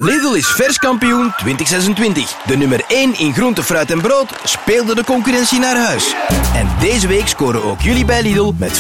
Lidl is verskampioen 2026. De nummer 1 in groente, fruit en brood speelde de concurrentie naar huis. En deze week scoren ook jullie bij Lidl met